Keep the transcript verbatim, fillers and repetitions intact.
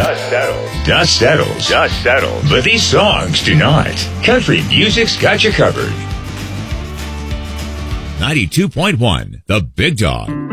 Dust settles. Dust settles. Dust settles. But these songs do not. Country music's got you covered. ninety-two point one, The Big Dog.